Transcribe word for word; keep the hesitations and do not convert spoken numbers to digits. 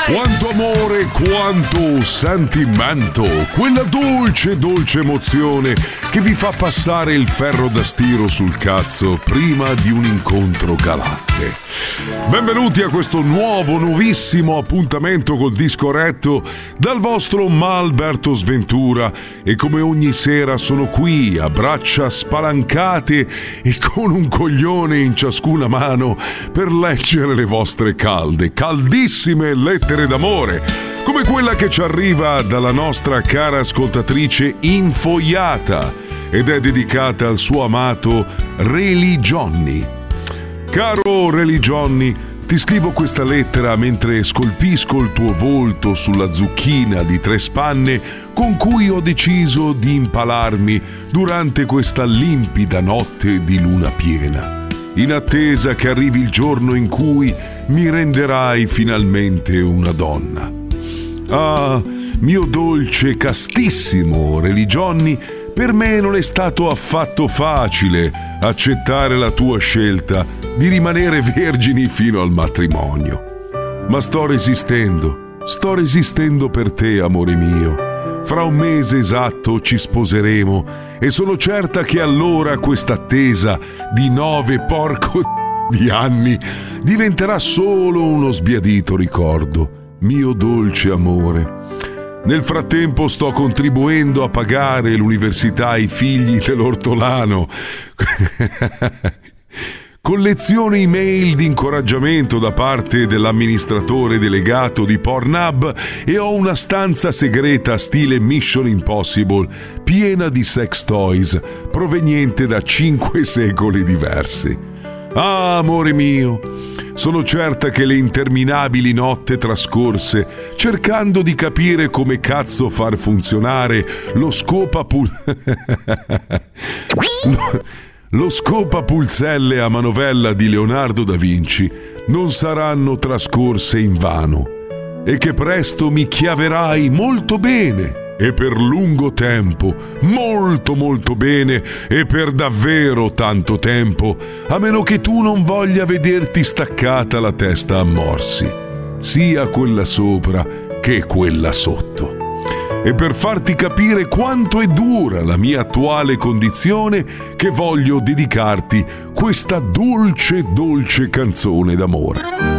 Quanto amore, quanto sentimento, quella dolce, dolce emozione che vi fa passare il ferro da stiro sul cazzo prima di un incontro galante. Benvenuti a questo nuovo, nuovissimo appuntamento col disco retto dal vostro Malberto Sventura, e come ogni sera sono qui a braccia spalancate e con un coglione in ciascuna mano per leggere le vostre calde, caldissime lettere d'amore, come quella che ci arriva dalla nostra cara ascoltatrice Infoiata ed è dedicata al suo amato Religionni. Caro Religionni, ti scrivo questa lettera mentre scolpisco il tuo volto sulla zucchina di tre spanne con cui ho deciso di impalarmi durante questa limpida notte di luna piena, in attesa che arrivi il giorno in cui mi renderai finalmente una donna. Ah, mio dolce, castissimo Religionni, per me non è stato affatto facile accettare la tua scelta di rimanere vergini fino al matrimonio. Ma sto resistendo, sto resistendo per te, amore mio. Fra un mese esatto ci sposeremo e sono certa che allora questa attesa di nove porco di anni diventerà solo uno sbiadito ricordo, mio dolce amore. Nel frattempo sto contribuendo a pagare l'università ai figli dell'ortolano con lezioni email di incoraggiamento da parte dell'amministratore delegato di Pornhub, e ho una stanza segreta stile Mission Impossible piena di sex toys proveniente da cinque secoli diversi. Ah, amore mio, sono certa che le interminabili notte trascorse cercando di capire come cazzo far funzionare lo scopapul... lo scopapulselle a manovella di Leonardo da Vinci non saranno trascorse invano, e che presto mi chiaverai molto bene e per lungo tempo, molto molto bene e per davvero tanto tempo, a meno che tu non voglia vederti staccata la testa a morsi, sia quella sopra che quella sotto. E per farti capire quanto è dura la mia attuale condizione, che voglio dedicarti questa dolce dolce canzone d'amore.